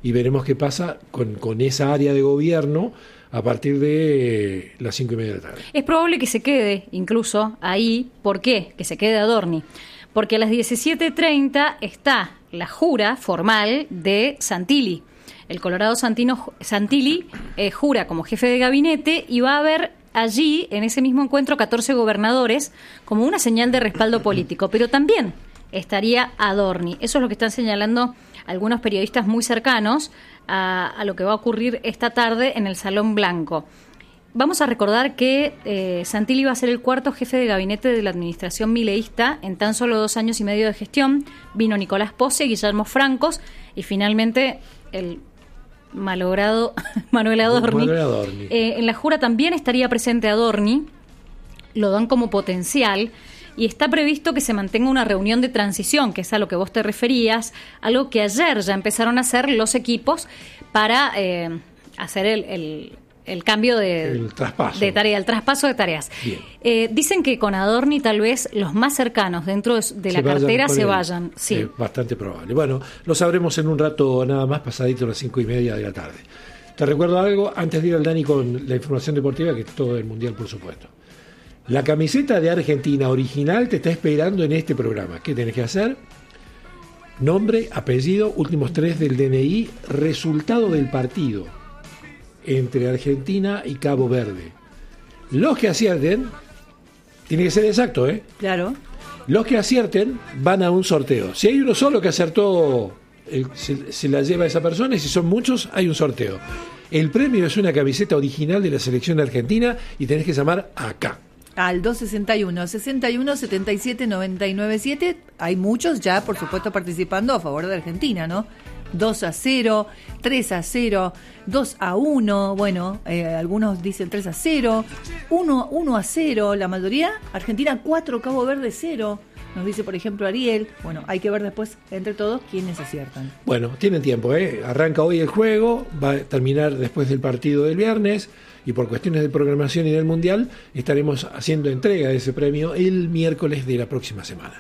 y veremos qué pasa con esa área de gobierno a partir de las 5:30 de la tarde. Es probable que se quede incluso ahí. ¿Por qué? Que se quede Adorni. Porque a las 17:30 está la jura formal de Santilli. El Colorado Santilli jura como jefe de gabinete y va a haber allí, en ese mismo encuentro, 14 gobernadores como una señal de respaldo político. Pero también estaría Adorni. Eso es lo que están señalando algunos periodistas muy cercanos a lo que va a ocurrir esta tarde en el Salón Blanco. Vamos a recordar que Santilli va a ser el cuarto jefe de gabinete de la administración mileísta en tan solo 2 años y medio de gestión. Vino Nicolás Pose, Guillermo Francos y finalmente el malogrado Manuel Adorni. En la jura también estaría presente Adorni, lo dan como potencial, y está previsto que se mantenga una reunión de transición, que es a lo que vos te referías, algo que ayer ya empezaron a hacer los equipos para hacer el cambio el traspaso de tarea, el traspaso de tareas. Dicen que con Adorni tal vez los más cercanos dentro de la cartera se vayan. Sí. Es bastante probable. Bueno, lo sabremos en un rato nada más, pasadito a las 5:30 de la tarde. Te recuerdo algo, antes de ir al Dani con la información deportiva, que es todo el Mundial, por supuesto. La camiseta de Argentina original te está esperando en este programa. ¿Qué tenés que hacer? Nombre, apellido, últimos 3 del DNI, resultado del partido entre Argentina y Cabo Verde. Los que acierten, tiene que ser exacto, ¿eh? Claro. Los que acierten van a un sorteo. Si hay uno solo que acertó, se la lleva esa persona, y si son muchos, hay un sorteo. El premio es una camiseta original de la selección de Argentina y tenés que llamar acá. Al 261-61-77-997. Hay muchos ya, por supuesto, participando a favor de Argentina, ¿no? 2-0, 3-0, 2-1, bueno, algunos dicen 3-0, 1-0, la mayoría, Argentina 4, Cabo Verde 0, nos dice por ejemplo Ariel. Bueno, hay que ver después entre todos quiénes aciertan. Bueno, tienen tiempo, arranca hoy el juego, va a terminar después del partido del viernes, y por cuestiones de programación y del Mundial estaremos haciendo entrega de ese premio el miércoles de la próxima semana.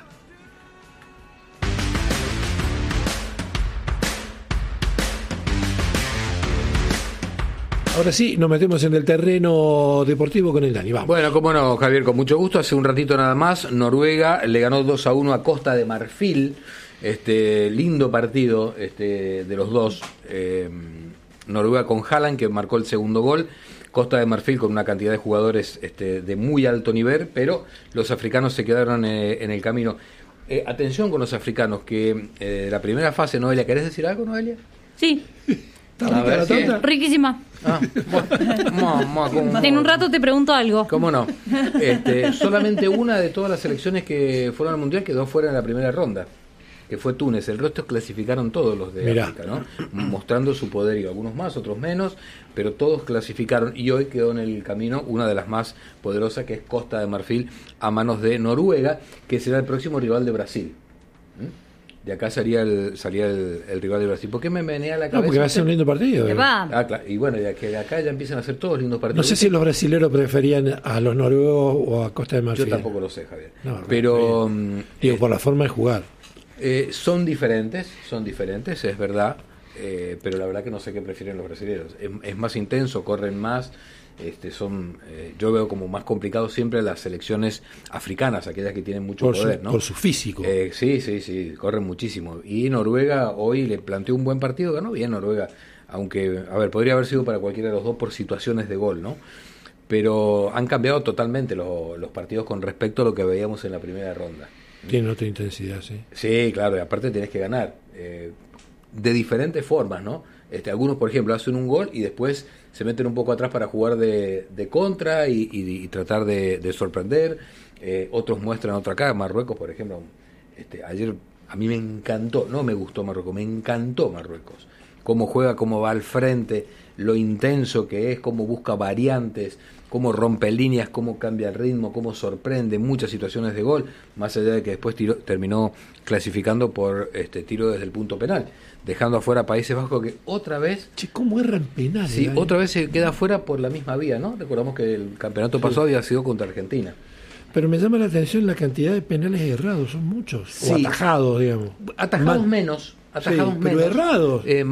Ahora sí, nos metemos en el terreno deportivo con el Dani. Vamos. Bueno, cómo no, Javier, con mucho gusto. Hace un ratito nada más, Noruega le ganó 2-1 a Costa de Marfil. Lindo partido de los dos. Noruega con Haaland, que marcó el segundo gol. Costa de Marfil con una cantidad de jugadores de muy alto nivel, pero los africanos se quedaron en el camino. Atención con los africanos, que la primera fase, Noelia, ¿querés decir algo, Noelia? Sí. ¿Sí? Riquísima. En un rato te pregunto algo. ¿Cómo no? Solamente una de todas las selecciones que fueron al Mundial quedó fuera en la primera ronda, que fue Túnez. El resto clasificaron todos los de África, ¿no? Mostrando su poderío, algunos más, otros menos, pero todos clasificaron, y hoy quedó en el camino una de las más poderosas, que es Costa de Marfil, a manos de Noruega, que será el próximo rival de Brasil. De acá salía el rival de Brasil. ¿Por qué me menea la cabeza? No, porque va a ser un lindo partido. Claro. Y bueno, de acá ya empiezan a ser todos lindos partidos. No sé si los brasileros preferían a los noruegos o a Costa de Marfil. Yo tampoco lo sé, Javier. No, pero digo, por la forma de jugar. Son diferentes, es verdad, pero la verdad que no sé qué prefieren los brasileños. Es más intenso, corren más, yo veo como más complicado siempre las selecciones africanas, aquellas que tienen mucho poder, ¿no? Por su físico. Sí, corren muchísimo. Y Noruega hoy le planteó un buen partido, ganó bien Noruega, aunque, podría haber sido para cualquiera de los dos por situaciones de gol, ¿no? Pero han cambiado totalmente los partidos con respecto a lo que veíamos en la primera ronda. Tienen otra intensidad, sí. Sí, claro, y aparte tenés que ganar de diferentes formas, ¿no? Algunos, por ejemplo, hacen un gol y después se meten un poco atrás para jugar de contra y tratar de sorprender. Otros muestran otra cara. Marruecos, por ejemplo, ayer a mí me encantó, no me gustó Marruecos, me encantó Marruecos. Cómo juega, cómo va al frente, lo intenso que es, cómo busca variantes, cómo rompe líneas, cómo cambia el ritmo, cómo sorprende, muchas situaciones de gol, más allá de que después terminó clasificando por tiro desde el punto penal, dejando afuera a Países Bajos, que otra vez... Che, ¿cómo erran penales? Sí, otra vez se queda afuera por la misma vía, ¿no? Recordamos que el campeonato pasado había sido contra Argentina. Pero me llama la atención la cantidad de penales errados, son muchos, sí. O atajados, digamos. Atajados menos. Pero errados.